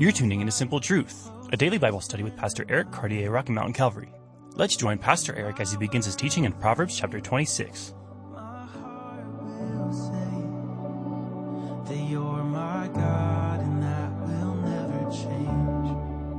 You're tuning into Simple Truth, a daily Bible study with Pastor Eric Cartier, Rocky Mountain Calvary. Let's join Pastor Eric as he begins his teaching in Proverbs chapter 26. My heart will say that you're my God and that will never change.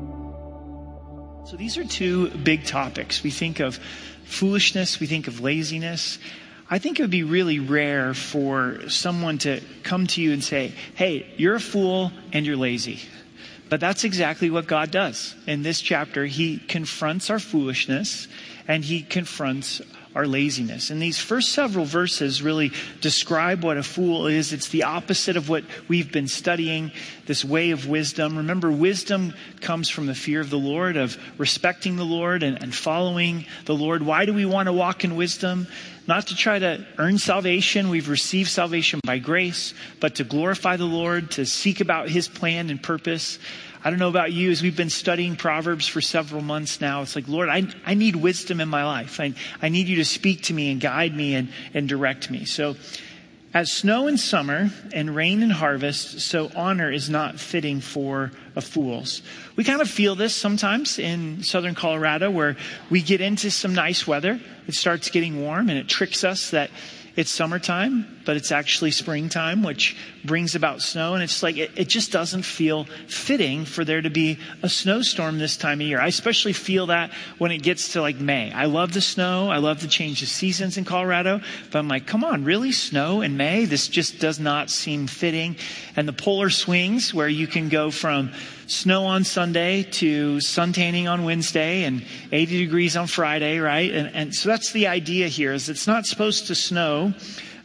So these are two big topics. We think of foolishness, we think of laziness. I think it would be really rare for someone to come to you and say, hey, you're a fool and you're lazy. But that's exactly what God does. In this chapter, he confronts our foolishness and he confronts our laziness. And these first several verses really describe what a fool is. It's the opposite of what we've been studying, this way of wisdom. Remember, wisdom comes from the fear of the Lord, of respecting the Lord and following the Lord. Why do we want to walk in wisdom? Not to try to earn salvation. We've received salvation by grace, but to glorify the Lord, to seek about his plan and purpose. I don't know about you, as we've been studying Proverbs for several months now, it's like, Lord, I need wisdom in my life. I need you to speak to me and guide me and direct me. So as snow in summer and rain in harvest, so honor is not fitting for a fool's. We kind of feel this sometimes in southern Colorado, where we get into some nice weather. It starts getting warm and it tricks us that it's summertime, but it's actually springtime, which brings about snow. And it's like, it just doesn't feel fitting for there to be a snowstorm this time of year. I especially feel that when it gets to like May. I love the snow. I love the change of seasons in Colorado. But I'm like, come on, really? Snow in May? This just does not seem fitting. And the polar swings, where you can go from snow on Sunday to suntanning on Wednesday and 80 degrees on Friday, right? And so that's the idea here, is it's not supposed to snow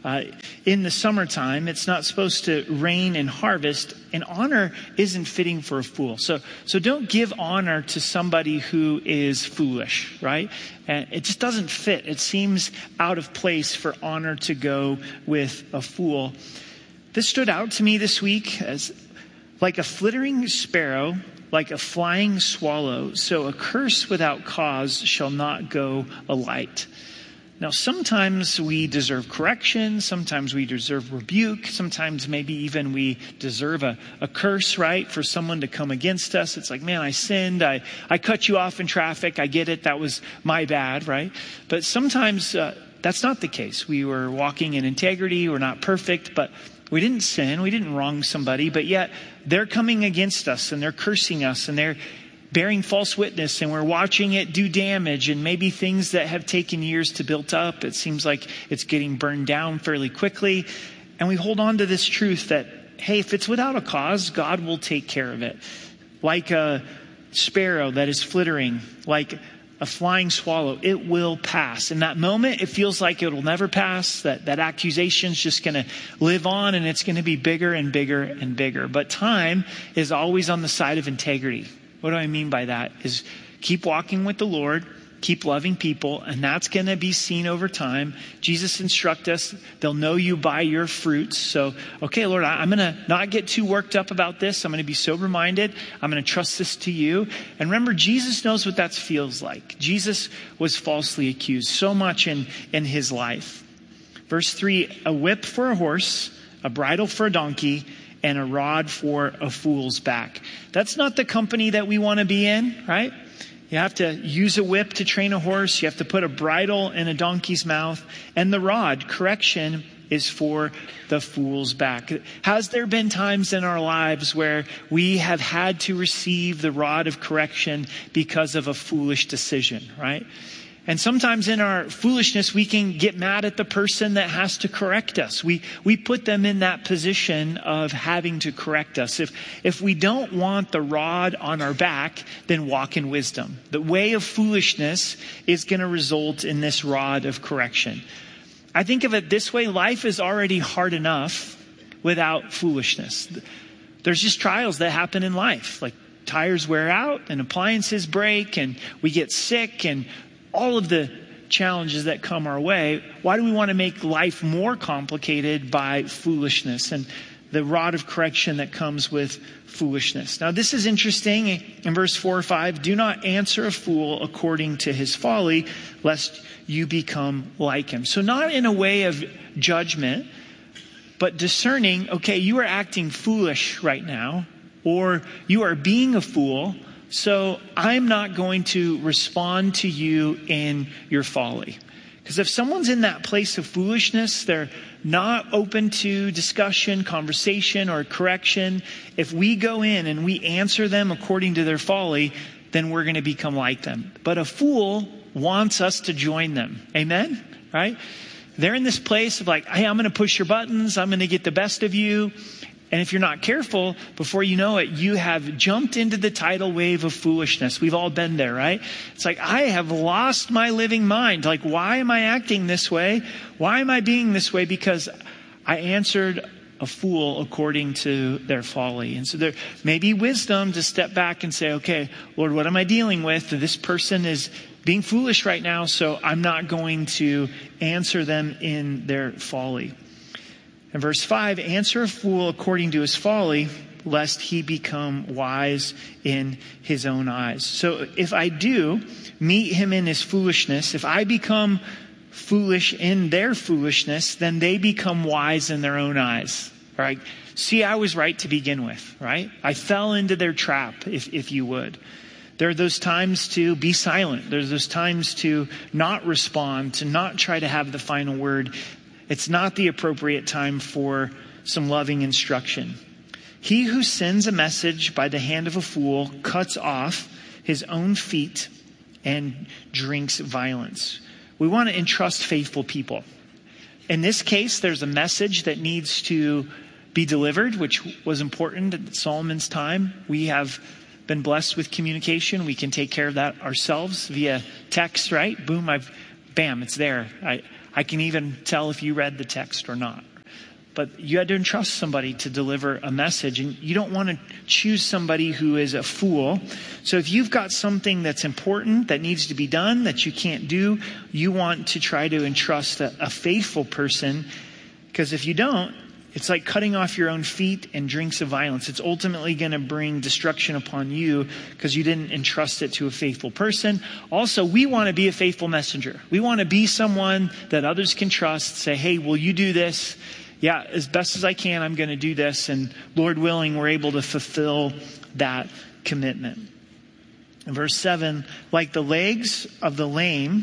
in the summertime. It's not supposed to rain and harvest. And honor isn't fitting for a fool. So don't give honor to somebody who is foolish, right? And it just doesn't fit. It seems out of place for honor to go with a fool. This stood out to me this week as like a flittering sparrow, like a flying swallow, so a curse without cause shall not go alight. Now, sometimes we deserve correction. Sometimes we deserve rebuke. Sometimes maybe even we deserve a curse, right? For someone to come against us. It's like, man, I sinned. I cut you off in traffic. I get it. That was my bad, right? But sometimes that's not the case. We were walking in integrity. We're not perfect, but we didn't sin. We didn't wrong somebody. But yet they're coming against us and they're cursing us and they're bearing false witness, and we're watching it do damage, and maybe things that have taken years to build up, it seems like it's getting burned down fairly quickly. And we hold on to this truth that, hey, if it's without a cause, God will take care of it. Like a sparrow that is flittering, like a flying swallow, it will pass. In that moment, it feels like it'll never pass, that accusation's just going to live on, and it's going to be bigger and bigger and bigger. But time is always on the side of integrity. What do I mean by that? Is keep walking with the Lord, keep loving people, and that's going to be seen over time. Jesus instructs us, they'll know you by your fruits. So, okay, Lord, I'm going to not get too worked up about this. I'm going to be sober-minded. I'm going to trust this to you. And remember, Jesus knows what that feels like. Jesus was falsely accused so much in his life. Verse 3, a whip for a horse, a bridle for a donkey, and a rod for a fool's back. That's not the company that we want to be in, right? You have to use a whip to train a horse. You have to put a bridle in a donkey's mouth. And the rod, correction, is for the fool's back. Has there been times in our lives where we have had to receive the rod of correction because of a foolish decision, right? And sometimes in our foolishness, we can get mad at the person that has to correct us. We put them in that position of having to correct us. If we don't want the rod on our back, then walk in wisdom. The way of foolishness is going to result in this rod of correction. I think of it this way: life is already hard enough without foolishness. There's just trials that happen in life, like tires wear out and appliances break and we get sick and all of the challenges that come our way. Why do we want to make life more complicated by foolishness and the rod of correction that comes with foolishness? Now, this is interesting. In verse 4 or 5, do not answer a fool according to his folly, lest you become like him. So not in a way of judgment, but discerning, okay, you are acting foolish right now. or you are being a fool, so I'm not going to respond to you in your folly. Because if someone's in that place of foolishness, they're not open to discussion, conversation, or correction. If we go in and we answer them according to their folly, then we're going to become like them. But a fool wants us to join them. Amen? Right? They're in this place of like, hey, I'm going to push your buttons. I'm going to get the best of you. And if you're not careful, before you know it, you have jumped into the tidal wave of foolishness. We've all been there, right? It's like, I have lost my living mind. Like, why am I acting this way? Why am I being this way? Because I answered a fool according to their folly. And so there may be wisdom to step back and say, okay, Lord, what am I dealing with? This person is being foolish right now, so I'm not going to answer them in their folly. In verse 5, answer a fool according to his folly, lest he become wise in his own eyes. So if I do meet him in his foolishness, if I become foolish in their foolishness, then they become wise in their own eyes. All right. See, I was right to begin with, right? I fell into their trap, if you would. There are those times to be silent. There's those times to not respond, to not try to have the final word. It's not the appropriate time for some loving instruction. He who sends a message by the hand of a fool cuts off his own feet and drinks violence. We want to entrust faithful people. In this case, there's a message that needs to be delivered, which was important at Solomon's time. We have been blessed with communication. We can take care of that ourselves via text, right? Boom, bam, it's there. I can even tell if you read the text or not. But you had to entrust somebody to deliver a message, and you don't want to choose somebody who is a fool. So if you've got something that's important that needs to be done that you can't do, you want to try to entrust a faithful person, because if you don't, it's like cutting off your own feet and drinks of violence. It's ultimately going to bring destruction upon you because you didn't entrust it to a faithful person. Also, we want to be a faithful messenger. We want to be someone that others can trust. Say, hey, will you do this? Yeah, as best as I can, I'm going to do this. And Lord willing, we're able to fulfill that commitment. In verse 7, like the legs of the lame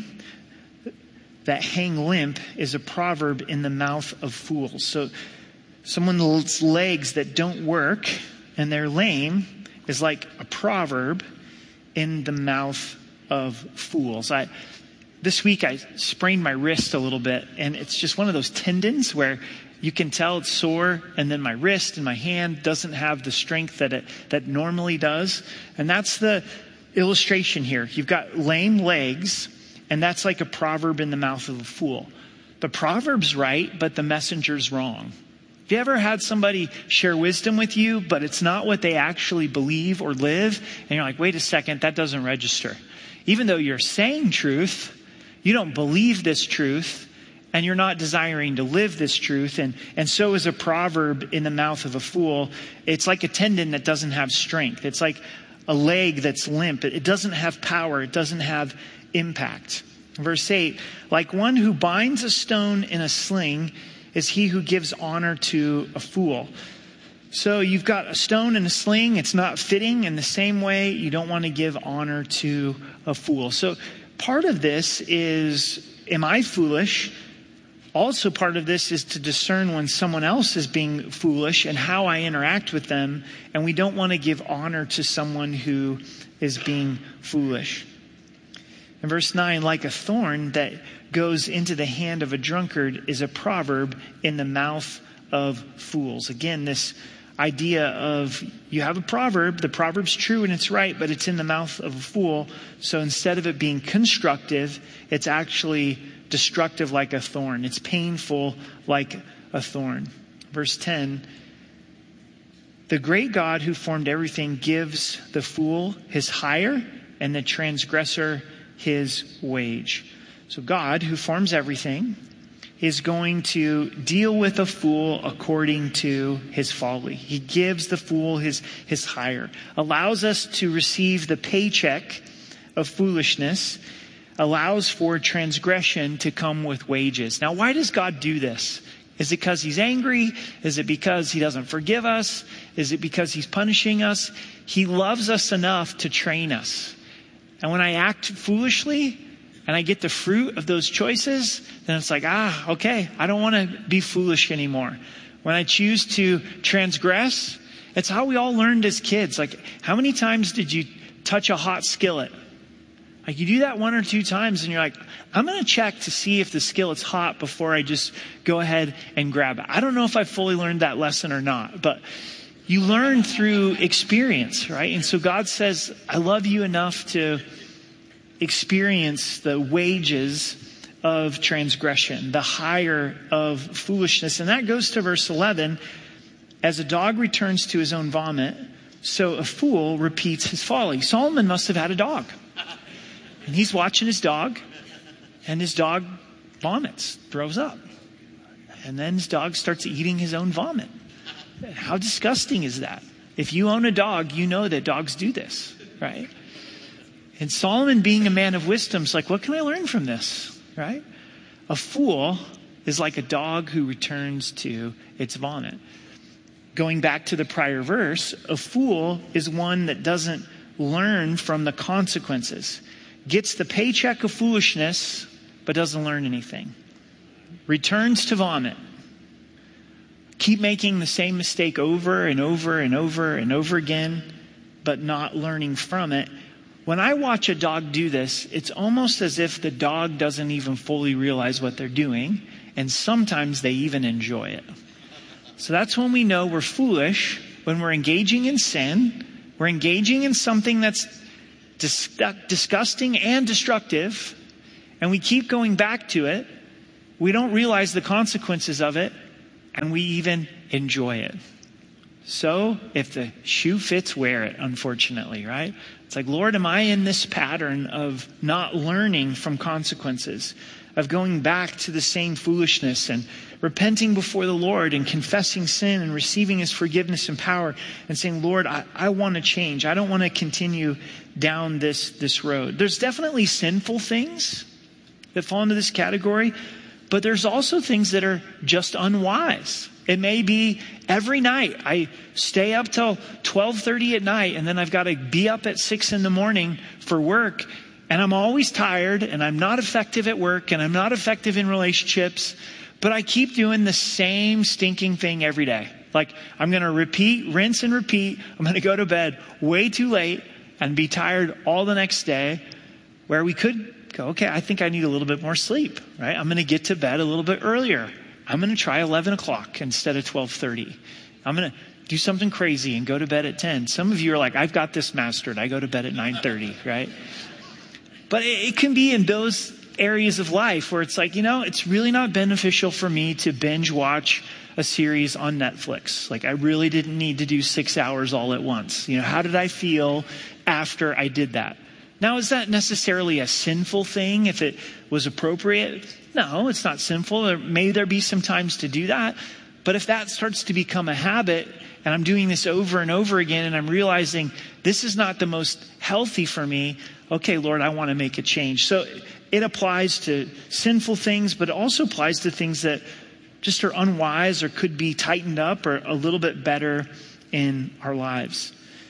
that hang limp is a proverb in the mouth of fools. So someone's legs that don't work and they're lame is like a proverb in the mouth of fools. This week I sprained my wrist a little bit, and it's just one of those tendons where you can tell it's sore, and then my wrist and my hand doesn't have the strength that normally does. And that's the illustration here. You've got lame legs, and that's like a proverb in the mouth of a fool. The proverb's right, but the messenger's wrong. Have you ever had somebody share wisdom with you, but it's not what they actually believe or live? And you're like, wait a second, that doesn't register. Even though you're saying truth, you don't believe this truth, and you're not desiring to live this truth. And so is a proverb in the mouth of a fool. It's like a tendon that doesn't have strength. It's like a leg that's limp. It doesn't have power. It doesn't have impact. Verse 8, like one who binds a stone in a sling is he who gives honor to a fool. So you've got a stone and a sling. It's not fitting. In the same way, you don't want to give honor to a fool. So part of this is, am I foolish? Also part of this is to discern when someone else is being foolish and how I interact with them. And we don't want to give honor to someone who is being foolish. In verse 9, like a thorn that goes into the hand of a drunkard is a proverb in the mouth of fools. Again, this idea of you have a proverb, the proverb's true and it's right, but it's in the mouth of a fool. So instead of it being constructive, it's actually destructive like a thorn. It's painful like a thorn. Verse 10, the great God who formed everything gives the fool his hire and the transgressor his wage. So God, who forms everything, is going to deal with a fool according to his folly. He gives the fool his hire, allows us to receive the paycheck of foolishness, allows for transgression to come with wages. Now, why does God do this? Is it because he's angry? Is it because he doesn't forgive us? Is it because he's punishing us? He loves us enough to train us. And when I act foolishly and I get the fruit of those choices, then it's like, okay, I don't want to be foolish anymore. When I choose to transgress, it's how we all learned as kids. Like, how many times did you touch a hot skillet? Like, you do that 1 or 2 times and you're like, I'm going to check to see if the skillet's hot before I just go ahead and grab it. I don't know if I fully learned that lesson or not, but you learn through experience, right? And so God says, I love you enough to experience the wages of transgression, the hire of foolishness. And that goes to verse 11. As a dog returns to his own vomit, so a fool repeats his folly. Solomon must have had a dog. And he's watching his dog, and his dog vomits, throws up. And then his dog starts eating his own vomit. How disgusting is that? If you own a dog, you know that dogs do this, right? And Solomon, being a man of wisdom, is like, what can I learn from this, right? A fool is like a dog who returns to its vomit. Going back to the prior verse, a fool is one that doesn't learn from the consequences. Gets the paycheck of foolishness, but doesn't learn anything. Returns to vomit. Keep making the same mistake over and over and over and over again, but not learning from it. When I watch a dog do this, it's almost as if the dog doesn't even fully realize what they're doing, and sometimes they even enjoy it. So that's when we know we're foolish, when we're engaging in sin, we're engaging in something that's disgusting and destructive, and we keep going back to it. We don't realize the consequences of it, and we even enjoy it. So if the shoe fits, wear it, unfortunately, right? It's like, Lord, am I in this pattern of not learning from consequences, of going back to the same foolishness and repenting before the Lord and confessing sin and receiving his forgiveness and power and saying, Lord, I want to change. I don't want to continue down this road. There's definitely sinful things that fall into this category, but there's also things that are just unwise. It may be every night I stay up till 12:30 at night, and then I've got to be up at 6 a.m. for work, and I'm always tired, and I'm not effective at work, and I'm not effective in relationships, but I keep doing the same stinking thing every day. Like, I'm going to rinse and repeat. I'm going to go to bed way too late and be tired all the next day, where we could go, okay, I think I need a little bit more sleep, right? I'm going to get to bed a little bit earlier. I'm going to try 11 o'clock instead of 12:30. I'm going to do something crazy and go to bed at 10. Some of you are like, I've got this mastered. I go to bed at 9:30, right? But it can be in those areas of life where it's like, it's really not beneficial for me to binge watch a series on Netflix. Like, I really didn't need to do 6 hours all at once. How did I feel after I did that? Now, is that necessarily a sinful thing if it was appropriate? No, it's not sinful. May there be some times to do that. But if that starts to become a habit and I'm doing this over and over again and I'm realizing this is not the most healthy for me, okay, Lord, I want to make a change. So it applies to sinful things, but it also applies to things that just are unwise or could be tightened up or a little bit better in our lives.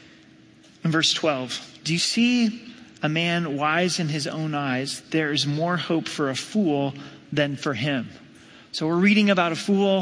In verse 12, do you see a man wise in his own eyes? There is more hope for a fool than for him. So we're reading about a fool.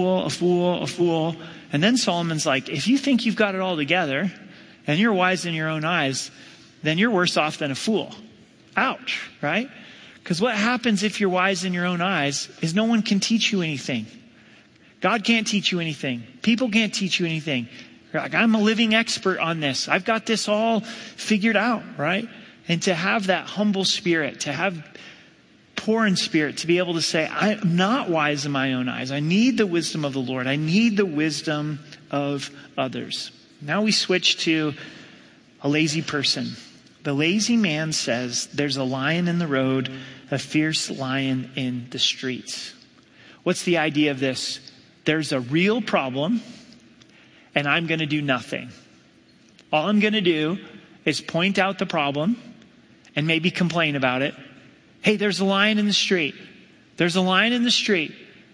And then Solomon's like, if you think you've got it all together and you're wise in your own eyes, then you're worse off than a fool. Ouch, right? Because what happens if you're wise in your own eyes is no one can teach you anything. God can't teach you anything. People can't teach you anything. You're like, I'm a living expert on this. I've got this all figured out, right? And to have that humble spirit, to have poor in spirit, to be able to say, I'm not wise in my own eyes. I need the wisdom of the Lord. I need the wisdom of others. Now we switch to a lazy person. The lazy man says, there's a lion in the road, a fierce lion in the streets. What's the idea of this? There's a real problem, and I'm going to do nothing. All I'm going to do is point out the problem and maybe complain about it. Hey, there's a lion in the street. There's a lion in the street.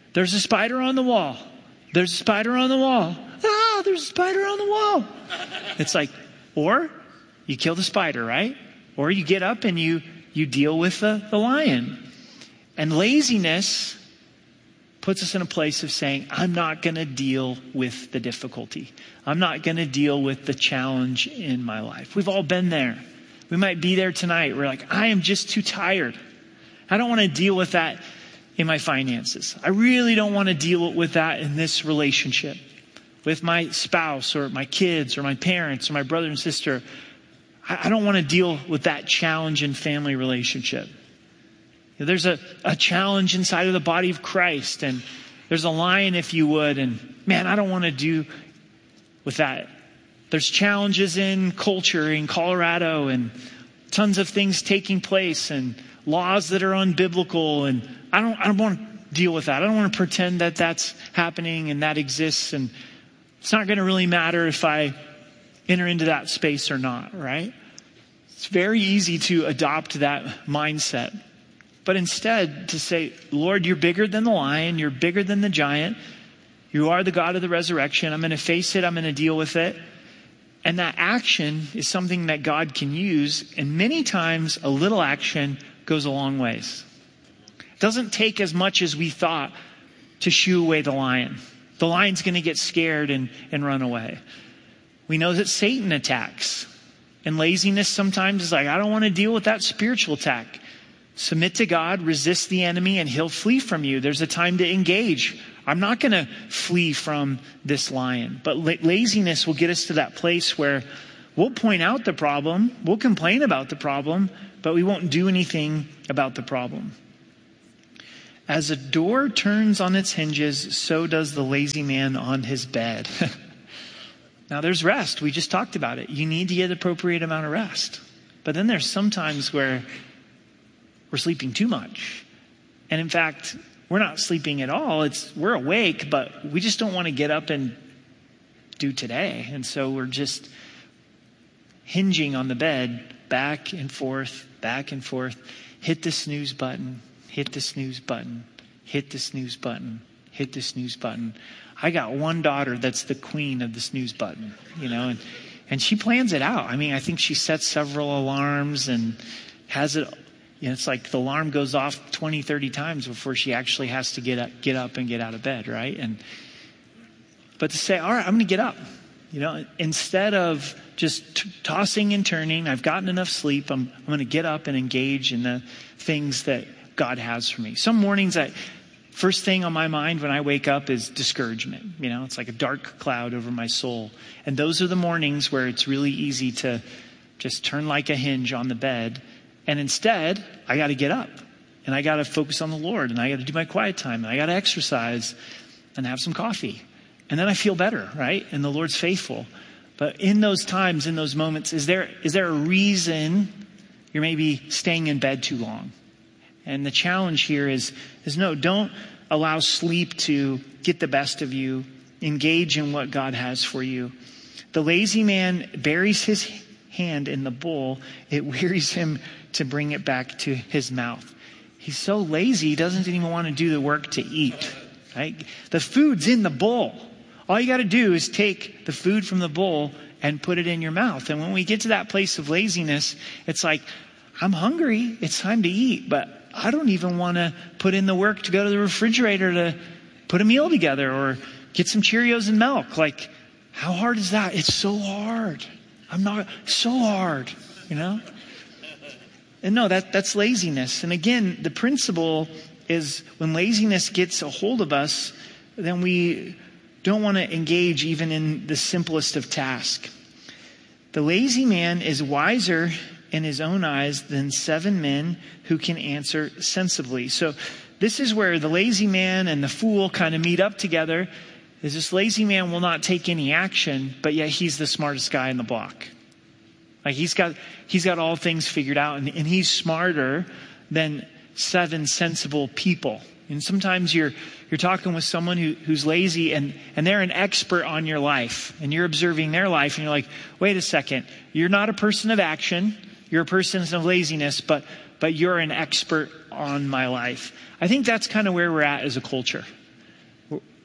There's a spider on the wall. There's a spider on the wall. Ah, there's a spider on the wall. It's like, or you kill the spider, right? Or you get up and you deal with the lion. And laziness puts us in a place of saying, I'm not going to deal with the difficulty. I'm not going to deal with the challenge in my life. We've all been there. We might be there tonight. We're like, I am just too tired. I don't want to deal with that in my finances. I really don't want to deal with that in this relationship with my spouse or my kids or my parents or my brother and sister. I don't want to deal with that challenge in family relationship. There's a challenge inside of the body of Christ, and there's a lion, if you would, and man, I don't want to do with that. There's challenges in culture in Colorado and tons of things taking place and laws that are unbiblical, and I don't want to deal with that. I don't want to pretend that that's happening and that exists, and it's not going to really matter if I enter into that space or not, right? It's very easy to adopt that mindset. But instead to say, Lord, you're bigger than the lion. You're bigger than the giant. You are the God of the resurrection. I'm going to face it. I'm going to deal with it. And that action is something that God can use. And many times a little action goes a long ways. It doesn't take as much as we thought to shoo away the lion. The lion's going to get scared and run away. We know that Satan attacks. And laziness sometimes is like, I don't want to deal with that spiritual attack. Submit to God, resist the enemy, and he'll flee from you. There's a time to engage. I'm not going to flee from this lion. But laziness will get us to that place where we'll point out the problem, we'll complain about the problem, but we won't do anything about the problem. As a door turns on its hinges, so does the lazy man on his bed. Now there's rest. We just talked about it. You need to get the appropriate amount of rest. But then there's some times where we're sleeping too much. And in fact, we're not sleeping at all. We're awake, but we just don't want to get up and do today. And so we're just hinging on the bed, back and forth, hit the snooze button, hit the snooze button, hit the snooze button, hit the snooze button. I got one daughter that's the queen of the snooze button, and she plans it out. I mean, I think she sets several alarms and has it. It's like the alarm goes off 20, 30 times before she actually has to get up and get out of bed, right? But to say, all right, I'm going to get up. Instead of just tossing and turning, I've gotten enough sleep. I'm going to get up and engage in the things that God has for me. Some mornings, first thing on my mind when I wake up is discouragement. It's like a dark cloud over my soul. And those are the mornings where it's really easy to just turn like a hinge on the bed. And instead, I got to get up and I got to focus on the Lord and I got to do my quiet time and I got to exercise and have some coffee. And then I feel better, right? And the Lord's faithful. But in those times, in those moments, is there a reason you're maybe staying in bed too long? And the challenge here is no, don't allow sleep to get the best of you. Engage in what God has for you. The lazy man buries his hand in the bowl. It wearies him to bring it back to his mouth. He's so lazy, he doesn't even want to do the work to eat. Right? The food's in the bowl. All you got to do is take the food from the bowl and put it in your mouth. And when we get to that place of laziness, it's like, I'm hungry. It's time to eat, but I don't even want to put in the work to go to the refrigerator to put a meal together or get some Cheerios and milk. Like, how hard is that? It's so hard. So hard, And no, that's laziness. And again, the principle is when laziness gets a hold of us, then we don't want to engage even in the simplest of tasks. The lazy man is wiser in his own eyes than 7 men who can answer sensibly. So this is where the lazy man and the fool kind of meet up together. Is this lazy man will not take any action, but yet he's the smartest guy in the block. Like he's got all things figured out, and he's smarter than 7 sensible people. And sometimes you're talking with someone who's lazy and they're an expert on your life, and you're observing their life, and you're like, wait a second, you're not a person of action, you're a person of laziness, but you're an expert on my life. I think that's kind of where we're at as a culture.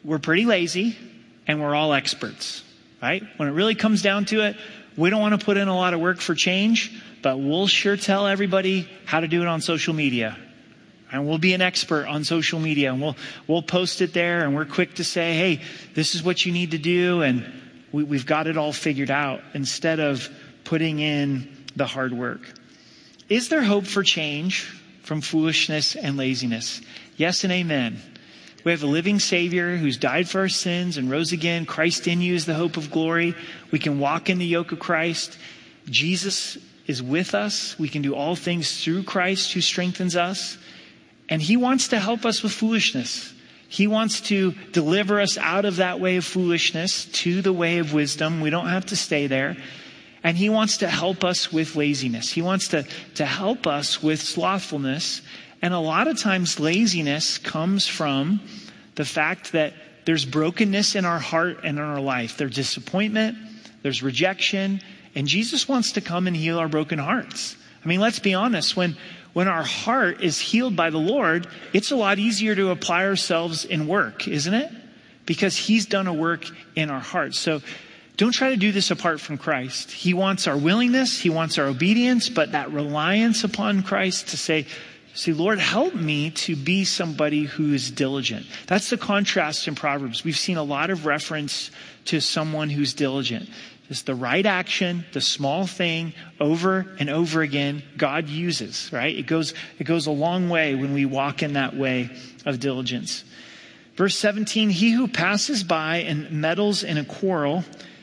we're pretty lazy and we're all experts, right? When it really comes down to it, we don't want to put in a lot of work for change, but we'll sure tell everybody how to do it on social media. And we'll be an expert on social media, and we'll post it there, and we're quick to say, hey, this is what you need to do, and we've got it all figured out, instead of putting in the hard work. Is there hope for change from foolishness and laziness? Yes and amen. We have a living Savior who's died for our sins and rose again. Christ in you is the hope of glory. We can walk in the yoke of Christ. Jesus is with us. We can do all things through Christ who strengthens us. And he wants to help us with foolishness. He wants to deliver us out of that way of foolishness to the way of wisdom. We don't have to stay there. And he wants to help us with laziness. He wants to help us with slothfulness. And a lot of times laziness comes from the fact that there's brokenness in our heart and in our life. There's disappointment, there's rejection, and Jesus wants to come and heal our broken hearts. I mean, let's be honest, when our heart is healed by the Lord, it's a lot easier to apply ourselves in work, isn't it? Because he's done a work in our hearts. So don't try to do this apart from Christ. He wants our willingness, he wants our obedience, but that reliance upon Christ to say, Lord, help me to be somebody who is diligent. That's the contrast in Proverbs. We've seen a lot of reference to someone who's diligent. Just the right action, the small thing, over and over again, God uses, right? It goes a long way when we walk in that way of diligence. Verse 17, he who passes by and meddles in a quarrel,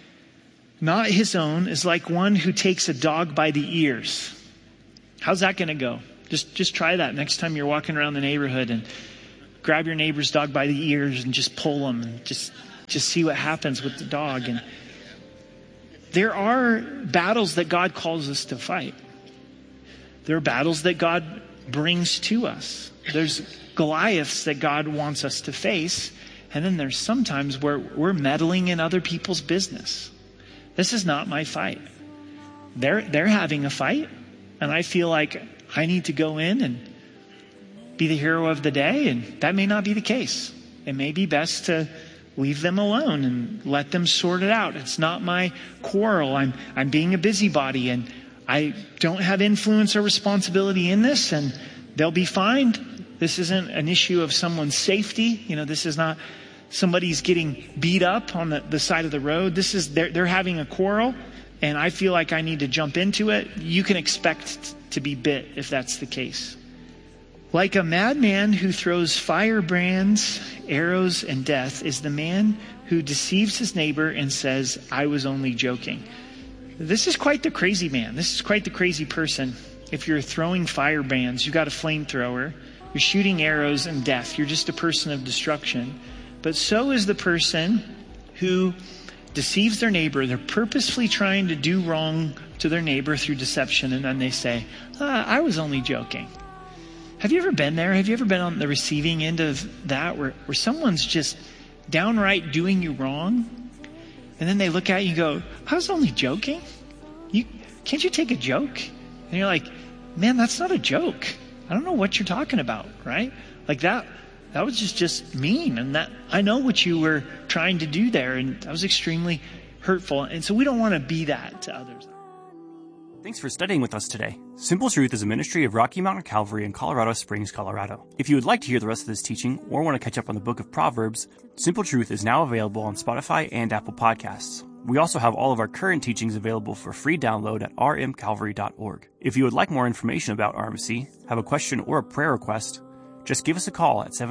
not his own, is like one who takes a dog by the ears. How's that going to go? Just try that next time you're walking around the neighborhood, and grab your neighbor's dog by the ears and just pull them and just see what happens with the dog. And there are battles that God calls us to fight. There are battles that God brings to us. There's Goliaths that God wants us to face. And then there's sometimes where we're meddling in other people's business. This is not my fight. They're having a fight, and I feel like I need to go in and be the hero of the day, and that may not be the case. It may be best to leave them alone and let them sort it out. It's not my quarrel. I'm being a busybody, and I don't have influence or responsibility in this, and they'll be fine. This isn't an issue of someone's safety. This is not somebody's getting beat up on the side of the road. This is they're having a quarrel, and I feel like I need to jump into it. You can expect to be bit if that's the case. Like a madman who throws firebrands, arrows, and death is the man who deceives his neighbor and says, I was only joking. This is quite the crazy man. This is quite the crazy person. If you're throwing firebrands, you got a flamethrower, you're shooting arrows and death. You're just a person of destruction. But so is the person who deceives their neighbor. They're purposefully trying to do wrong to their neighbor through deception, and then they say, I was only joking. Have you ever been there? Have you ever been on the receiving end of that, where someone's just downright doing you wrong, and then they look at you and go, I was only joking? Can't you take a joke? And you're like, man, that's not a joke. I don't know what you're talking about, right? Like that was just mean, and that I know what you were trying to do there, and that was extremely hurtful. And so we don't want to be that to others. Thanks for studying with us today. Simple Truth is a ministry of Rocky Mountain Calvary in Colorado Springs, Colorado. If you would like to hear the rest of this teaching or want to catch up on the book of Proverbs, Simple Truth is now available on Spotify and Apple Podcasts. We also have all of our current teachings available for free download at rmcalvary.org. If you would like more information about RMC, have a question or a prayer request, just give us a call at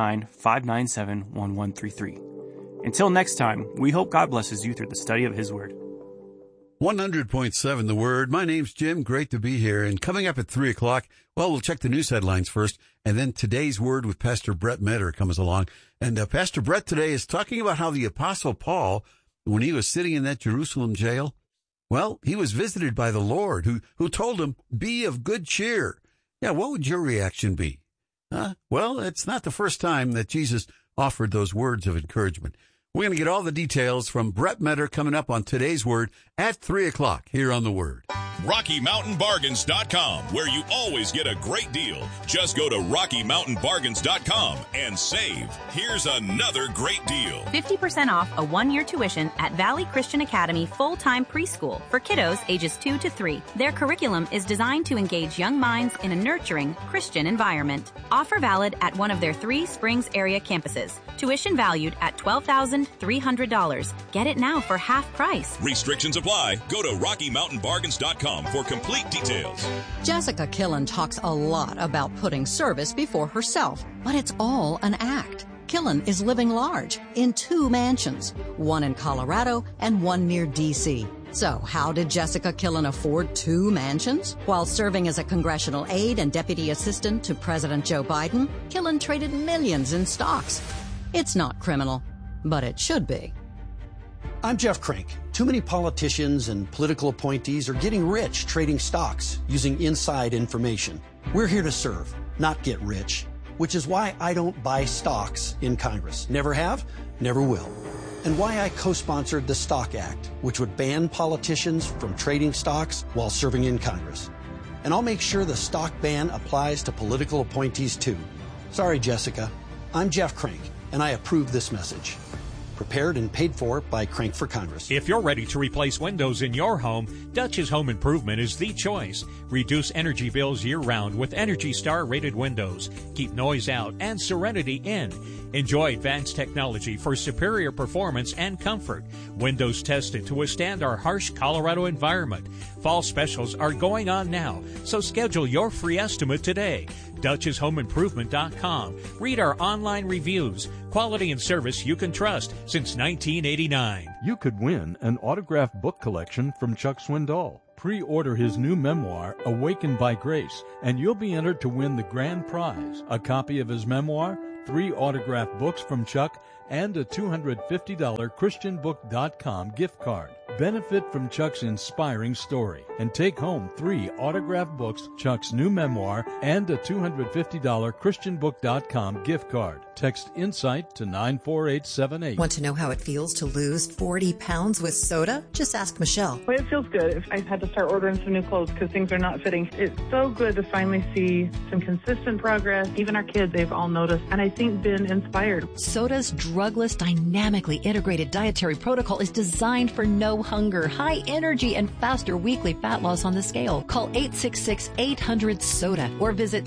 719-597-1133. Until next time, we hope God blesses you through the study of His Word. 100.7 The Word. My name's Jim. Great to be here. And coming up at 3 o'clock, we'll check the news headlines first, and then today's Word with Pastor Brett Metter comes along. And Pastor Brett today is talking about how the Apostle Paul, when he was sitting in that Jerusalem jail, well, he was visited by the Lord who told him, be of good cheer. Yeah, what would your reaction be? Well, it's not the first time that Jesus offered those words of encouragement. We're going to get all the details from Brett Metter coming up on today's Word at 3 o'clock here on The Word. RockyMountainBargains.com, where you always get a great deal. Just go to RockyMountainBargains.com and save. Here's another great deal. 50% off a one-year tuition at Valley Christian Academy full-time preschool for kiddos ages 2 to 3. Their curriculum is designed to engage young minds in a nurturing Christian environment. Offer valid at one of their 3 Springs area campuses. Tuition valued at $12,300. Get it now for half price. Restrictions apply. Go to RockyMountainBargains.com for complete details. Jessica Killen talks a lot about putting service before herself, but it's all an act. Killen is living large in 2 mansions, one in Colorado and one near D.C. So how did Jessica Killen afford 2 mansions? While serving as a congressional aide and deputy assistant to President Joe Biden, Killen traded millions in stocks. It's not criminal, but it should be. I'm Jeff Crank. Too many politicians and political appointees are getting rich trading stocks using inside information. We're here to serve, not get rich, which is why I don't buy stocks in Congress. Never have, never will. And why I co-sponsored the Stock Act, which would ban politicians from trading stocks while serving in Congress. And I'll make sure the stock ban applies to political appointees too. Sorry, Jessica. I'm Jeff Crank, and I approve this message. Prepared and paid for by Crank for Congress. If you're ready to replace windows in your home, Dutch's Home Improvement is the choice. Reduce energy bills year-round with Energy Star rated windows. Keep noise out and serenity in. Enjoy advanced technology for superior performance and comfort. Windows tested to withstand our harsh Colorado environment. Fall specials are going on now, so schedule your free estimate today. Dutch'sHomeImprovement.com. Read our online reviews. Quality and service you can trust since 1989. You could win an autographed book collection from Chuck Swindoll. Pre-order his new memoir, Awakened by Grace, and you'll be entered to win the grand prize, a copy of his memoir, 3 autographed books from Chuck, and a $250 ChristianBook.com gift card. Benefit from Chuck's inspiring story and take home 3 autographed books, Chuck's new memoir, and a $250 ChristianBook.com gift card. Text INSIGHT to 94878. Want to know how it feels to lose 40 pounds with soda? Just ask Michelle. Well, it feels good. I've had to start ordering some new clothes because things are not fitting. It's so good to finally see some consistent progress. Even our kids, they've all noticed, and I think been inspired. Soda's drugless, dynamically integrated dietary protocol is designed for no hunger, high energy, and faster weekly fat loss on the scale. Call 866-800-SODA or visit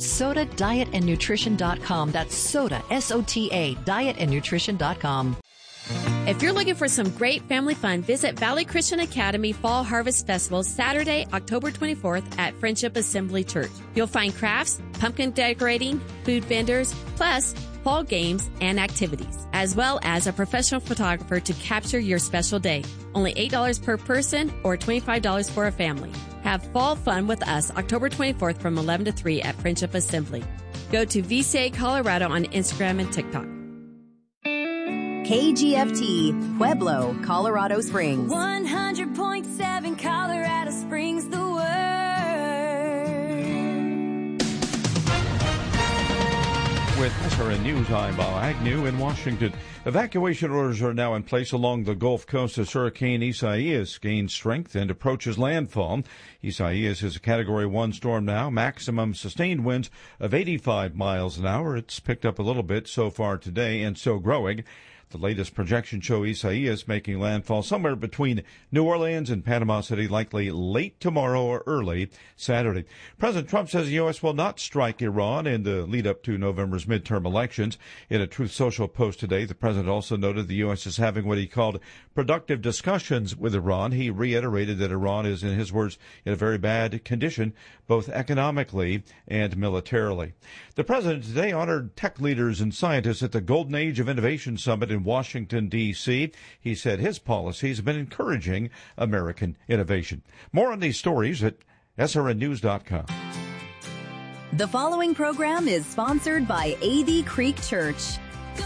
SODADietAndNutrition.com. That's SODA, SOTA, dietandnutrition.com. If you're looking for some great family fun, visit Valley Christian Academy Fall Harvest Festival Saturday, October 24th at Friendship Assembly Church. You'll find crafts, pumpkin decorating, food vendors, plus fall games and activities, as well as a professional photographer to capture your special day. Only $8 per person or $25 for a family. Have fall fun with us October 24th from 11 to 3 at Friendship Assembly. Go to VCA Colorado on Instagram and TikTok. KGFT, Pueblo, Colorado Springs. 100.7 Colorado Springs, the word. With SRN News, I'm Bob Agnew in Washington. Evacuation orders are now in place along the Gulf Coast as Hurricane Isaias gains strength and approaches landfall. Isaias is a Category 1 storm now, maximum sustained winds of 85 miles an hour. It's picked up a little bit so far today and still growing. The latest projections show Isaias making landfall somewhere between New Orleans and Panama City, likely late tomorrow or early Saturday. President Trump says the U.S. will not strike Iran in the lead-up to November's midterm elections. In a Truth Social post today, the president also noted the U.S. is having what he called productive discussions with Iran. He reiterated that Iran is, in his words, in a very bad condition, both economically and militarily. The president today honored tech leaders and scientists at the Golden Age of Innovation Summit in Washington, D.C. He said his policies have been encouraging American innovation. More on these stories at srnnews.com. The following program is sponsored by A.V. Creek Church.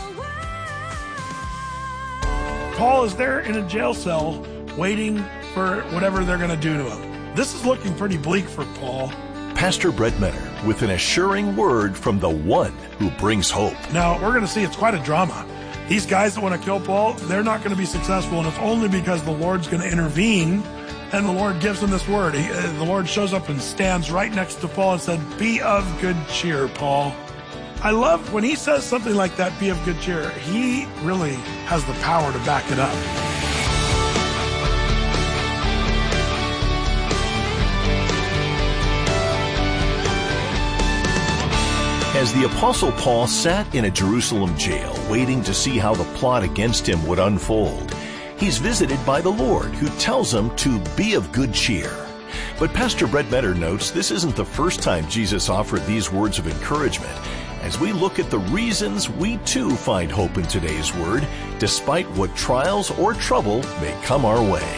Paul is there in a jail cell waiting for whatever they're going to do to him. This is looking pretty bleak for Paul. Pastor Brett Metter with an assuring word from the one who brings hope. Now, we're going to see it's quite a drama. These guys that want to kill Paul, they're not going to be successful, and it's only because the Lord's going to intervene And the Lord gives him this word. The Lord shows up and stands right next to Paul and said, be of good cheer, Paul. I love when he says something like that, be of good cheer. He really has the power to back it up. As the Apostle Paul sat in a Jerusalem jail waiting to see how the plot against him would unfold, he's visited by the Lord, who tells him to be of good cheer. But Pastor Brett Metter notes this isn't the first time Jesus offered these words of encouragement. As we look at the reasons we too find hope in today's word, despite what trials or trouble may come our way.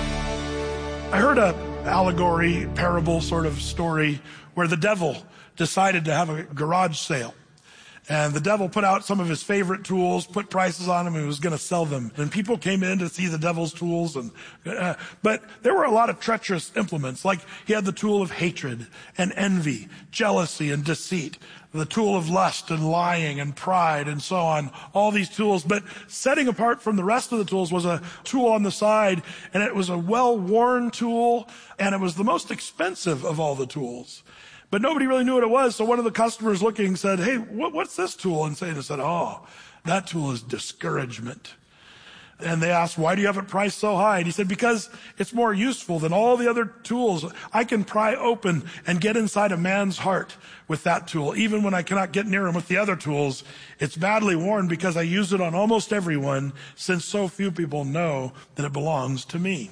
I heard a allegory, parable sort of story where the devil decided to have a garage sale. And the devil put out some of his favorite tools, put prices on them, and was going to sell them. And people came in to see the devil's tools. But there were a lot of treacherous implements. Like he had the tool of hatred and envy, jealousy and deceit, the tool of lust and lying and pride and so on, all these tools. But setting apart from the rest of the tools was a tool on the side, and it was a well-worn tool, and it was the most expensive of all the tools. But nobody really knew what it was, so one of the customers looking said, hey, what's this tool? And Satan said, oh, that tool is discouragement. And they asked, why do you have it priced so high? And he said, because it's more useful than all the other tools. I can pry open and get inside a man's heart with that tool. Even when I cannot get near him with the other tools, it's badly worn because I use it on almost everyone, since so few people know that it belongs to me.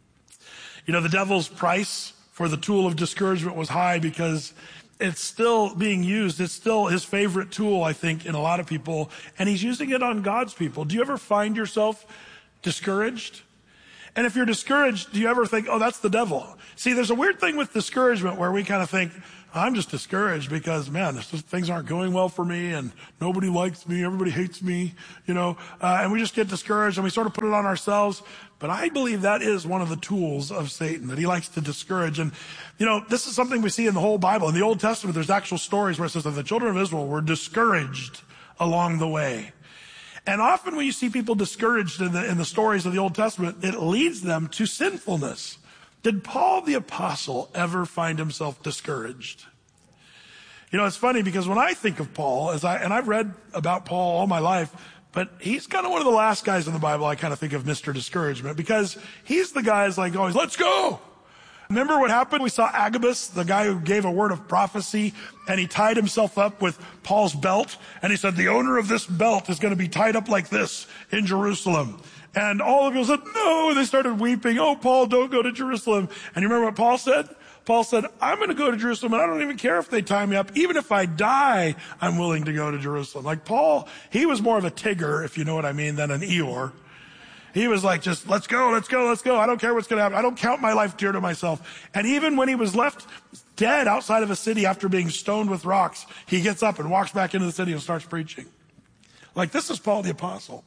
You know, the devil's price for the tool of discouragement was high because it's still being used. It's still his favorite tool, I think, in a lot of people. And he's using it on God's people. Do you ever find yourself discouraged? And if you're discouraged, do you ever think, oh, that's the devil? See, there's a weird thing with discouragement where we kind of think, I'm just discouraged because, man, things aren't going well for me and nobody likes me, everybody hates me, and we just get discouraged and we sort of put it on ourselves. But I believe that is one of the tools of Satan, that he likes to discourage. And, this is something we see in the whole Bible. In the Old Testament, there's actual stories where it says that the children of Israel were discouraged along the way. And often when you see people discouraged in the stories of the Old Testament, it leads them to sinfulness. Did Paul the Apostle ever find himself discouraged? It's funny because when I think of Paul, and I've read about Paul all my life, but he's kind of one of the last guys in the Bible I kind of think of Mr. Discouragement, because he's the guy who's like always, let's go. Remember what happened? We saw Agabus, the guy who gave a word of prophecy, and he tied himself up with Paul's belt, and he said, the owner of this belt is going to be tied up like this in Jerusalem. And all of them said, no, and they started weeping. Oh, Paul, don't go to Jerusalem. And you remember what Paul said? Paul said, I'm going to go to Jerusalem, and I don't even care if they tie me up. Even if I die, I'm willing to go to Jerusalem. Like Paul, he was more of a Tigger, if you know what I mean, than an Eeyore. He was like, just let's go, let's go, let's go. I don't care what's going to happen. I don't count my life dear to myself. And even when he was left dead outside of a city after being stoned with rocks, he gets up and walks back into the city and starts preaching. Like, this is Paul the Apostle.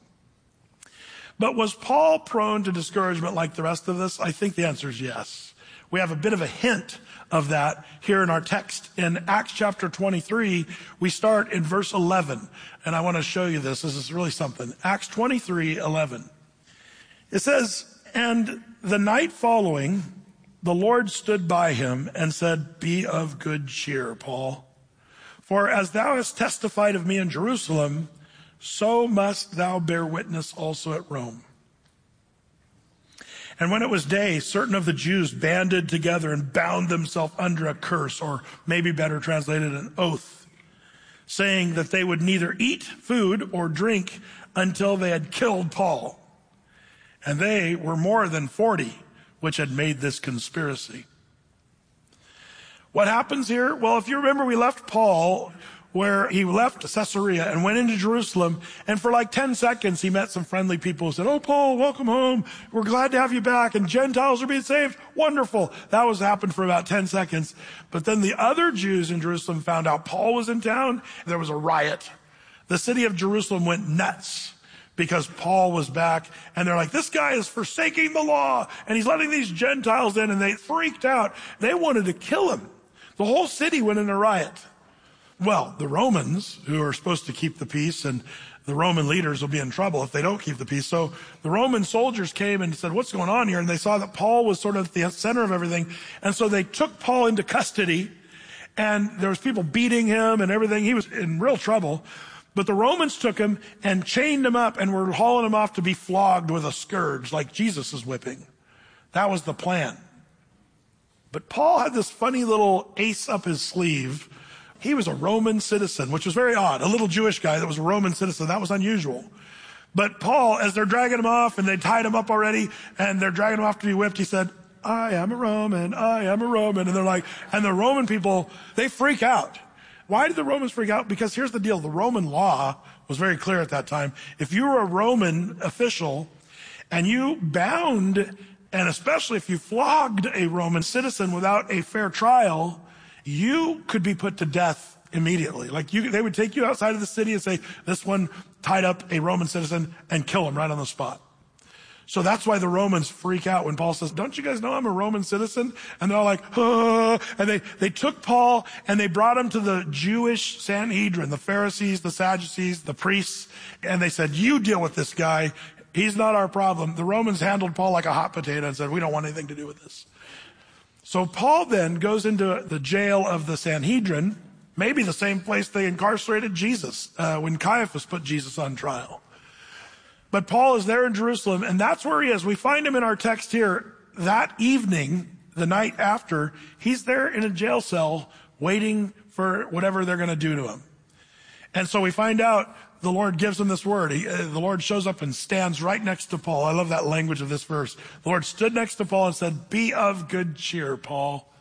But was Paul prone to discouragement like the rest of us? I think the answer is yes. We have a bit of a hint of that here in our text. In Acts chapter 23, we start in verse 11. And I want to show you this. This is really something. Acts 23:11. It says, and the night following, the Lord stood by him and said, be of good cheer, Paul. For as thou hast testified of me in Jerusalem, so must thou bear witness also at Rome. And when it was day, certain of the Jews banded together and bound themselves under a curse, or maybe better translated, an oath, saying that they would neither eat food or drink until they had killed Paul. And they were more than 40, which had made this conspiracy. What happens here? Well, if you remember, we left Paul where he left Caesarea and went into Jerusalem. And for like 10 seconds, he met some friendly people who said, oh, Paul, welcome home. We're glad to have you back. And Gentiles are being saved. Wonderful. That was happened for about 10 seconds. But then the other Jews in Jerusalem found out Paul was in town. There was a riot. The city of Jerusalem went nuts because Paul was back. And they're like, this guy is forsaking the law. And he's letting these Gentiles in. And they freaked out. They wanted to kill him. The whole city went in a riot. Well, the Romans, who are supposed to keep the peace and the Roman leaders will be in trouble if they don't keep the peace. So the Roman soldiers came and said, what's going on here? And they saw that Paul was sort of at the center of everything. And so they took Paul into custody, and there was people beating him and everything. He was in real trouble. But the Romans took him and chained him up and were hauling him off to be flogged with a scourge like Jesus is whipping. That was the plan. But Paul had this funny little ace up his sleeve. He was a Roman citizen, which was very odd. A little Jewish guy that was a Roman citizen. That was unusual. But Paul, as they're dragging him off, and they tied him up already, and they're dragging him off to be whipped, he said, I am a Roman, I am a Roman. And they're like, and the Roman people, they freak out. Why did the Romans freak out? Because here's the deal. The Roman law was very clear at that time. If you were a Roman official and you bound, and especially if you flogged a Roman citizen without a fair trial, you could be put to death immediately. Like they would take you outside of the city and say, this one tied up a Roman citizen, and kill him right on the spot. So that's why the Romans freak out when Paul says, don't you guys know I'm a Roman citizen? And they're all like, and they took Paul and they brought him to the Jewish Sanhedrin, the Pharisees, the Sadducees, the priests. And they said, you deal with this guy. He's not our problem. The Romans handled Paul like a hot potato and said, we don't want anything to do with this. So Paul then goes into the jail of the Sanhedrin, maybe the same place they incarcerated Jesus when Caiaphas put Jesus on trial. But Paul is there in Jerusalem, and that's where he is. We find him in our text here. That evening, the night after, he's there in a jail cell waiting for whatever they're going to do to him. And so we find out the Lord gives him this word. The Lord shows up and stands right next to Paul. I love that language of this verse. The Lord stood next to Paul and said, be of good cheer, Paul.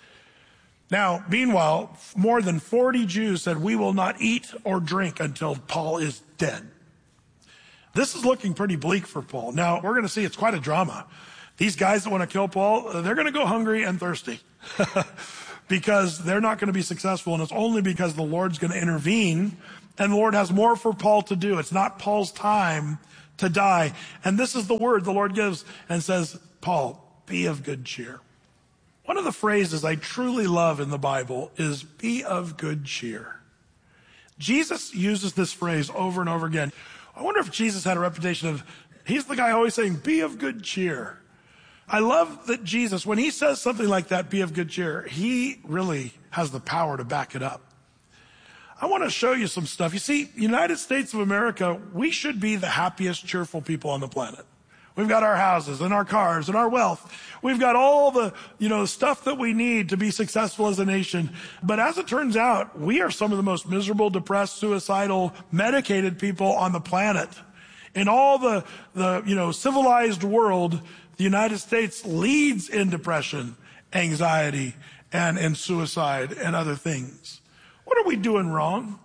Now, meanwhile, more than 40 Jews said, we will not eat or drink until Paul is dead. This is looking pretty bleak for Paul. Now, we're going to see it's quite a drama. These guys that want to kill Paul, they're going to go hungry and thirsty because they're not going to be successful. And it's only because the Lord's going to intervene, and the Lord has more for Paul to do. It's not Paul's time to die. And this is the word the Lord gives and says, Paul, be of good cheer. One of the phrases I truly love in the Bible is be of good cheer. Jesus uses this phrase over and over again. I wonder if Jesus had a reputation of, he's the guy always saying, be of good cheer. I love that Jesus, when he says something like that, be of good cheer, he really has the power to back it up. I want to show you some stuff. You see, United States of America, we should be the happiest, cheerful people on the planet. We've got our houses and our cars and our wealth. We've got all the, stuff that we need to be successful as a nation. But as it turns out, we are some of the most miserable, depressed, suicidal, medicated people on the planet. In all the civilized world, the United States leads in depression, anxiety, and in suicide and other things. What are we doing wrong?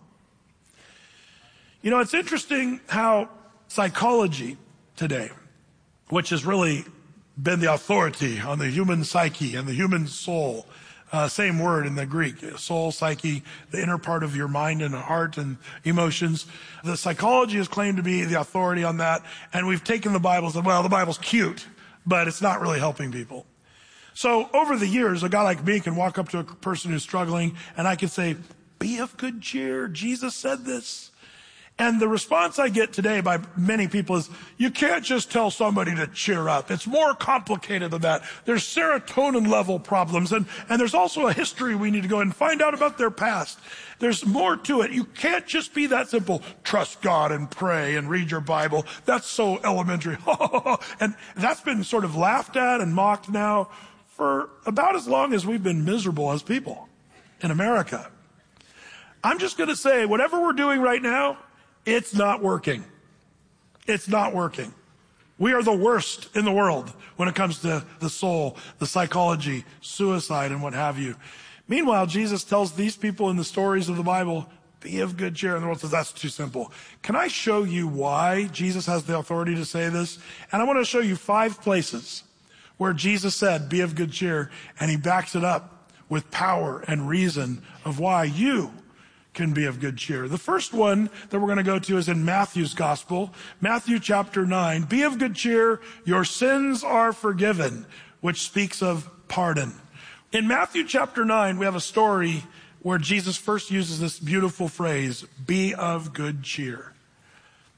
It's interesting how psychology today, which has really been the authority on the human psyche and the human soul. Same word in the Greek, soul, psyche, the inner part of your mind and heart and emotions. The psychology is claimed to be the authority on that. And we've taken the Bible and said, well, the Bible's cute, but it's not really helping people. So over the years, a guy like me can walk up to a person who's struggling and I can say, be of good cheer. Jesus said this. And the response I get today by many people is, you can't just tell somebody to cheer up. It's more complicated than that. There's serotonin level problems, and there's also a history we need to go and find out about their past. There's more to it. You can't just be that simple. Trust God and pray and read your Bible. That's so elementary. And that's been sort of laughed at and mocked now for about as long as we've been miserable as people in America. I'm just going to say, whatever we're doing right now, it's not working. It's not working. We are the worst in the world when it comes to the soul, the psychology, suicide, and what have you. Meanwhile, Jesus tells these people in the stories of the Bible, be of good cheer. And the world says, that's too simple. Can I show you why Jesus has the authority to say this? And I want to show you 5 places where Jesus said, be of good cheer. And he backs it up with power and reason of why you can be of good cheer. The first one that we're going to go to is in Matthew's gospel, Matthew chapter 9. Be of good cheer, your sins are forgiven, which speaks of pardon. In Matthew chapter 9, we have a story where Jesus first uses this beautiful phrase, be of good cheer.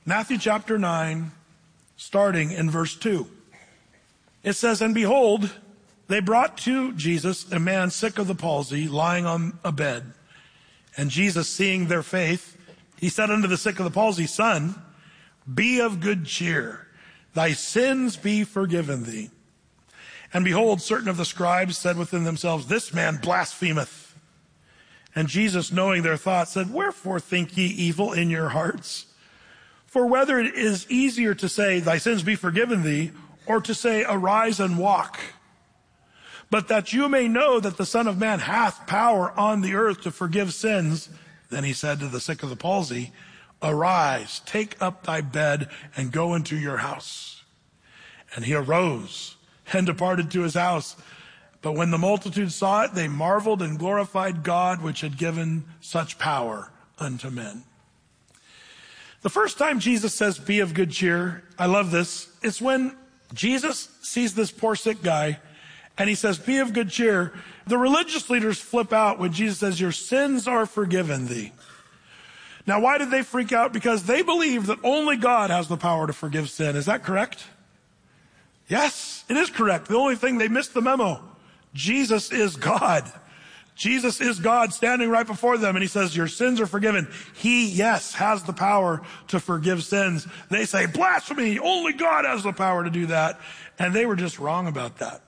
Matthew chapter 9, starting in verse 2. It says, "And behold, they brought to Jesus a man sick of the palsy, lying on a bed. And Jesus, seeing their faith, he said unto the sick of the palsy, Son, be of good cheer. Thy sins be forgiven thee. And behold, certain of the scribes said within themselves, This man blasphemeth. And Jesus, knowing their thoughts, said, Wherefore think ye evil in your hearts? For whether it is easier to say, Thy sins be forgiven thee, or to say, Arise and walk. But that you may know that the Son of Man hath power on the earth to forgive sins. Then he said to the sick of the palsy, Arise, take up thy bed, and go into your house. And he arose and departed to his house. But when the multitude saw it, they marveled and glorified God, which had given such power unto men." The first time Jesus says, be of good cheer, I love this. It's when Jesus sees this poor sick guy and he says, be of good cheer. The religious leaders flip out when Jesus says, your sins are forgiven thee. Now, why did they freak out? Because they believe that only God has the power to forgive sin. Is that correct? Yes, it is correct. The only thing, they missed the memo. Jesus is God. Jesus is God standing right before them, and he says, your sins are forgiven. He, yes, has the power to forgive sins. They say, blasphemy, only God has the power to do that. And they were just wrong about that.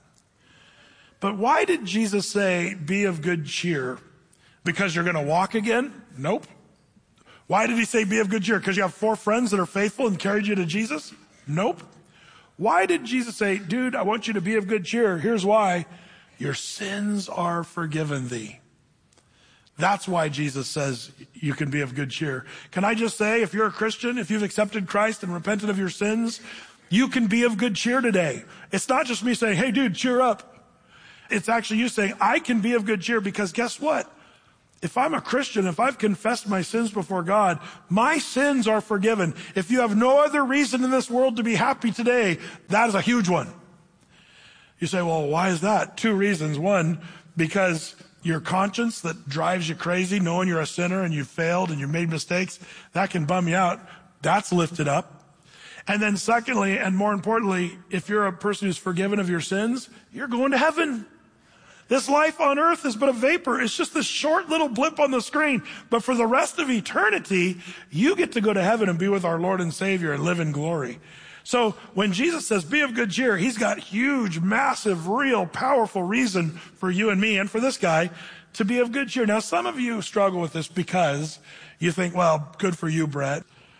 But why did Jesus say, be of good cheer? Because you're going to walk again? Nope. Why did he say, be of good cheer? Because you have 4 friends that are faithful and carried you to Jesus? Nope. Why did Jesus say, dude, I want you to be of good cheer? Here's why. Your sins are forgiven thee. That's why Jesus says you can be of good cheer. Can I just say, if you're a Christian, if you've accepted Christ and repented of your sins, you can be of good cheer today. It's not just me saying, hey, dude, cheer up. It's actually you saying, I can be of good cheer because guess what? If I'm a Christian, if I've confessed my sins before God, my sins are forgiven. If you have no other reason in this world to be happy today, that is a huge one. You say, well, why is that? 2 reasons. One, because your conscience that drives you crazy, knowing you're a sinner and you've failed and you've made mistakes, that can bum you out. That's lifted up. And then secondly, and more importantly, if you're a person who's forgiven of your sins, you're going to heaven. This life on earth is but a vapor. It's just this short little blip on the screen. But for the rest of eternity, you get to go to heaven and be with our Lord and Savior and live in glory. So when Jesus says, be of good cheer, he's got huge, massive, real, powerful reason for you and me and for this guy to be of good cheer. Now, some of you struggle with this because you think, well, good for you, Brett,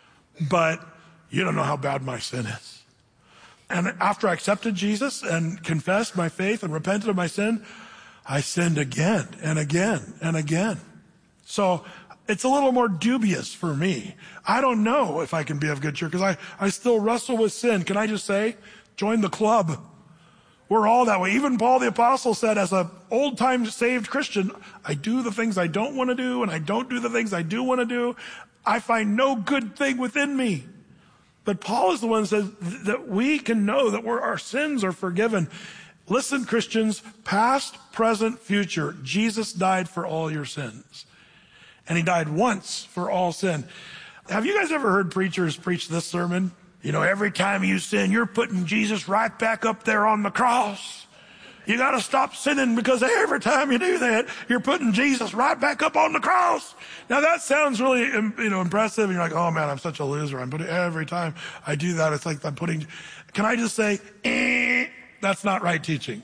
but you don't know how bad my sin is. And after I accepted Jesus and confessed my faith and repented of my sin, I sinned again and again and again. So it's a little more dubious for me. I don't know if I can be of good cheer because I still wrestle with sin. Can I just say, join the club. We're all that way. Even Paul the Apostle said, as an old-time saved Christian, I do the things I don't want to do and I don't do the things I do want to do. I find no good thing within me. But Paul is the one who says that we can know that our sins are forgiven. Listen, Christians, past, present, future, Jesus died for all your sins. And he died once for all sin. Have you guys ever heard preachers preach this sermon? You know, every time you sin, you're putting Jesus right back up there on the cross. You got to stop sinning because every time you do that, you're putting Jesus right back up on the cross. Now that sounds really, impressive. And you're like, oh man, I'm such a loser. I'm putting every time I do that, it's like I'm putting. Can I just say, that's not right teaching.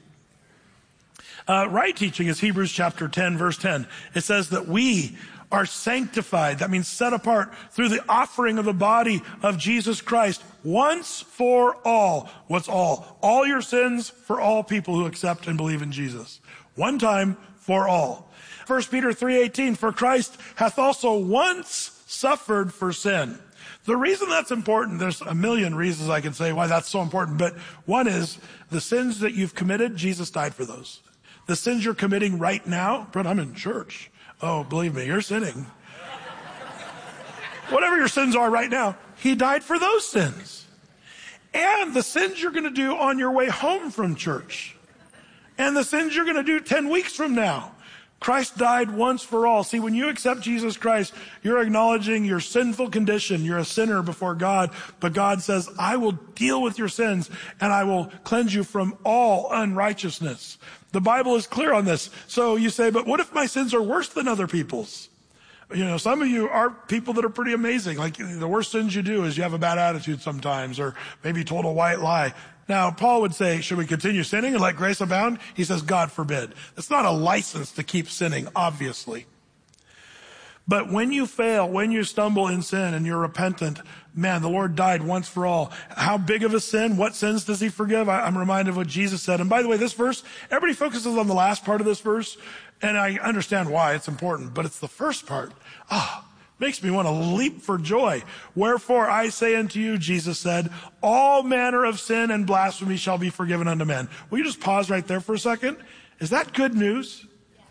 Right teaching is Hebrews chapter 10, verse 10. It says that we are sanctified. That means set apart through the offering of the body of Jesus Christ once for all. What's all? All your sins for all people who accept and believe in Jesus. One time for all. 1 Peter 3:18, for Christ hath also once suffered for sin. The reason that's important, there's a million reasons I can say why that's so important, but one is the sins that you've committed, Jesus died for those. The sins you're committing right now, but I'm in church. Oh, believe me, you're sinning. Whatever your sins are right now, he died for those sins. And the sins you're going to do on your way home from church. And the sins you're going to do 10 weeks from now. Christ died once for all. See, when you accept Jesus Christ, you're acknowledging your sinful condition. You're a sinner before God, but God says, I will deal with your sins and I will cleanse you from all unrighteousness. The Bible is clear on this. So you say, but what if my sins are worse than other people's? You know, some of you are people that are pretty amazing. Like the worst sins you do is you have a bad attitude sometimes, or maybe told a white lie. Now, Paul would say, should we continue sinning and let grace abound? He says, God forbid. It's not a license to keep sinning, obviously. But when you fail, when you stumble in sin and you're repentant, man, the Lord died once for all. How big of a sin? What sins does he forgive? I'm reminded of what Jesus said. And by the way, this verse, everybody focuses on the last part of this verse, and I understand why it's important, but it's the first part. Makes me want to leap for joy. Wherefore I say unto you, Jesus said, all manner of sin and blasphemy shall be forgiven unto men. Will you just pause right there for a second? Is that good news?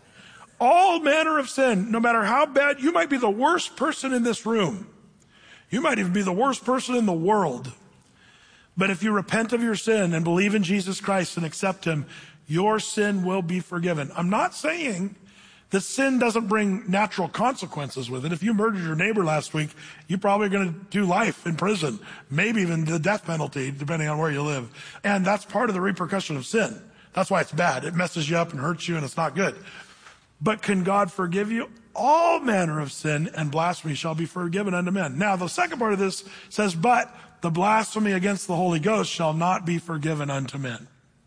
All manner of sin, no matter how bad, you might be the worst person in this room. You might even be the worst person in the world. But if you repent of your sin and believe in Jesus Christ and accept him, your sin will be forgiven. I'm not saying that sin doesn't bring natural consequences with it. If you murdered your neighbor last week, you're probably going to do life in prison, maybe even the death penalty, depending on where you live. And that's part of the repercussion of sin. That's why it's bad. It messes you up and hurts you, and it's not good. But can God forgive you? All manner of sin and blasphemy shall be forgiven unto men. Now, the second part of this says, but the blasphemy against the Holy Ghost shall not be forgiven unto men.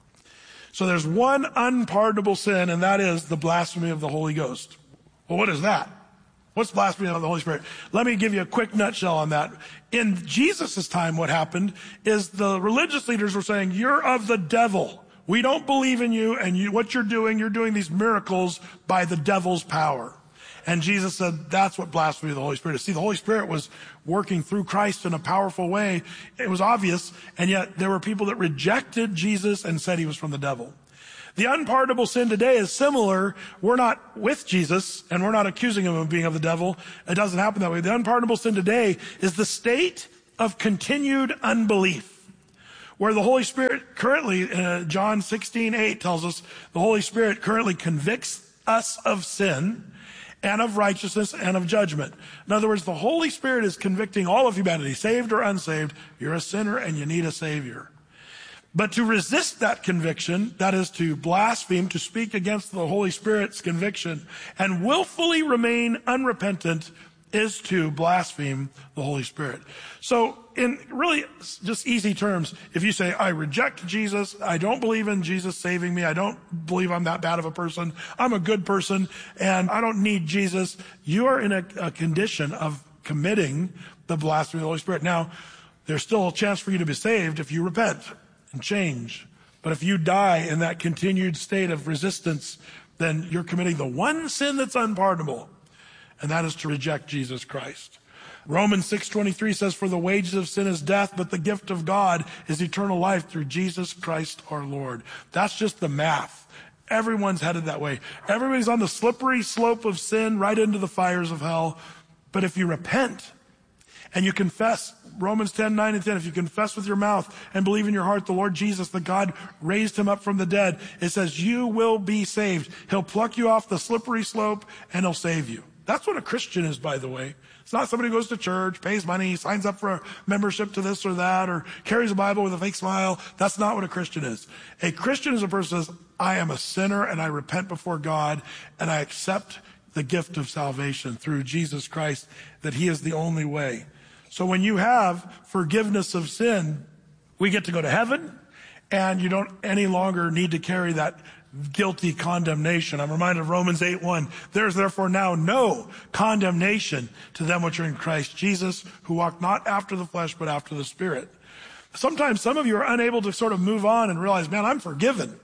So there's one unpardonable sin, and that is the blasphemy of the Holy Ghost. Well, what is that? What's blasphemy of the Holy Spirit? Let me give you a quick nutshell on that. In Jesus' time, what happened is the religious leaders were saying, you're of the devil. We don't believe in you, and what you're doing these miracles by the devil's power. And Jesus said, that's what blasphemy of the Holy Spirit is. See, the Holy Spirit was working through Christ in a powerful way. It was obvious, and yet there were people that rejected Jesus and said he was from the devil. The unpardonable sin today is similar. We're not with Jesus, and we're not accusing him of being of the devil. It doesn't happen that way. The unpardonable sin today is the state of continued unbelief, where the Holy Spirit currently, John 16:8 tells us, the Holy Spirit currently convicts us of sin and of righteousness and of judgment. In other words, the Holy Spirit is convicting all of humanity, saved or unsaved. You're a sinner and you need a Savior. But to resist that conviction, that is to blaspheme, to speak against the Holy Spirit's conviction, and willfully remain unrepentant, is to blaspheme the Holy Spirit. So in really just easy terms, if you say, I reject Jesus, I don't believe in Jesus saving me, I don't believe I'm that bad of a person, I'm a good person, and I don't need Jesus, you are in a condition of committing the blasphemy of the Holy Spirit. Now, there's still a chance for you to be saved if you repent and change. But if you die in that continued state of resistance, then you're committing the one sin that's unpardonable, and that is to reject Jesus Christ. Romans 6:23 says, for the wages of sin is death, but the gift of God is eternal life through Jesus Christ our Lord. That's just the math. Everyone's headed that way. Everybody's on the slippery slope of sin right into the fires of hell. But if you repent and you confess, Romans 10:9 and 10, if you confess with your mouth and believe in your heart the Lord Jesus, that God raised him up from the dead, it says you will be saved. He'll pluck you off the slippery slope and he'll save you. That's what a Christian is, by the way. It's not somebody who goes to church, pays money, signs up for a membership to this or that, or carries a Bible with a fake smile. That's not what a Christian is. A Christian is a person who says, I am a sinner and I repent before God and I accept the gift of salvation through Jesus Christ, that he is the only way. So when you have forgiveness of sin, we get to go to heaven, and you don't any longer need to carry that guilty condemnation. I'm reminded of Romans 8:1. There is therefore now no condemnation to them which are in Christ Jesus, who walk not after the flesh, but after the Spirit. Sometimes some of you are unable to sort of move on and realize, man, I'm forgiven.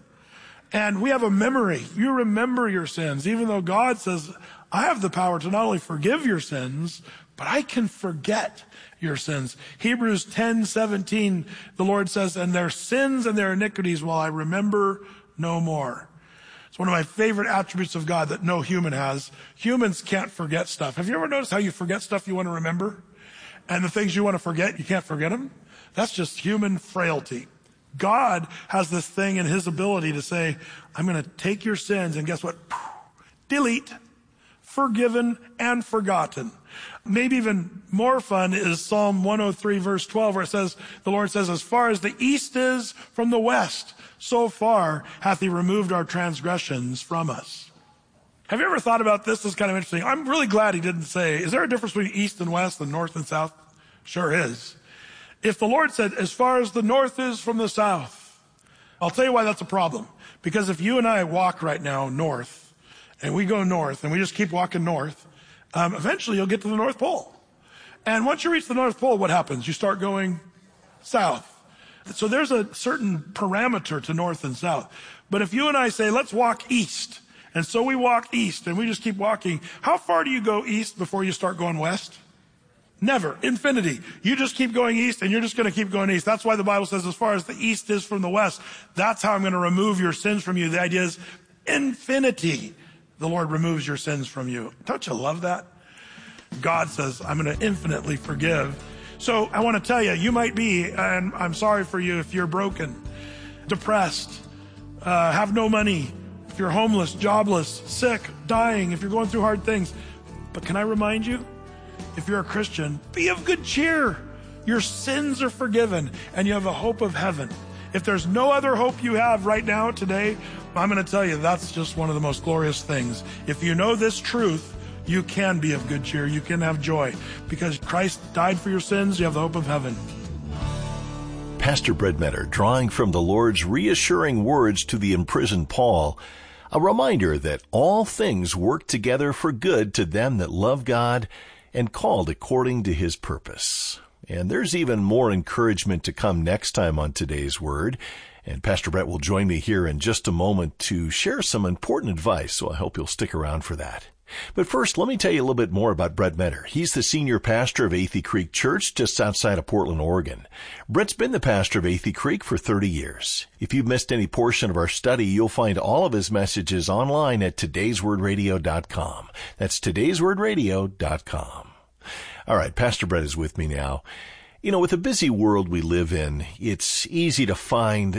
And we have a memory. You remember your sins, even though God says, I have the power to not only forgive your sins, but I can forget your sins. Hebrews 10:17, the Lord says, and their sins and their iniquities will I remember no more. It's one of my favorite attributes of God that no human has. Humans can't forget stuff. Have you ever noticed how you forget stuff you want to remember? And the things you want to forget, you can't forget them? That's just human frailty. God has this thing in his ability to say, I'm going to take your sins, and guess what? delete, forgiven, and forgotten. Maybe even more fun is Psalm 103 verse 12, where it says, the Lord says, as far as the east is from the west, so far hath he removed our transgressions from us. Have you ever thought about this? This is kind of interesting. I'm really glad he didn't say, is there a difference between east and west and north and south? Sure is. If the Lord said, as far as the north is from the south, I'll tell you why that's a problem. Because if you and I walk right now north, and we go north, and we just keep walking north, eventually you'll get to the North Pole. And once you reach the North Pole, what happens? You start going south. So there's a certain parameter to north and south. But if you and I say, let's walk east, and so we walk east, and we just keep walking, how far do you go east before you start going west? Never. Infinity. You just keep going east, and you're just going to keep going east. That's why the Bible says, as far as the east is from the west, that's how I'm going to remove your sins from you. The idea is infinity. The Lord removes your sins from you. Don't you love that? God says, I'm going to infinitely forgive. So I want to tell you, you might be, and I'm sorry for you if you're broken, depressed, have no money, if you're homeless, jobless, sick, dying, if you're going through hard things. But can I remind you, if you're a Christian, be of good cheer. Your sins are forgiven, and you have a hope of heaven. If there's no other hope you have right now, today, I'm going to tell you that's just one of the most glorious things. If you know this truth, you can be of good cheer. You can have joy. Because Christ died for your sins, you have the hope of heaven. Pastor Brett Meador drawing from the Lord's reassuring words to the imprisoned Paul, a reminder that all things work together for good to them that love God and called according to his purpose. And there's even more encouragement to come next time on Today's Word. And Pastor Brett will join me here in just a moment to share some important advice, so I hope you'll stick around for that. But first, let me tell you a little bit more about Brett Meador. He's the senior pastor of Athey Creek Church just outside of Portland, Oregon. Brett's been the pastor of Athey Creek for 30 years. If you've missed any portion of our study, you'll find all of his messages online at today'swordradio.com. That's today'swordradio.com. All right, Pastor Brett is with me now. You know, with the busy world we live in, it's easy to find